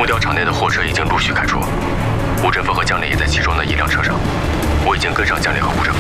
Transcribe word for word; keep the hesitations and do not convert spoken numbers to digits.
雕厂内的货车已经陆续开出，吴振峰和江烈也在其中的一辆车上。我已经跟上江烈和吴振峰。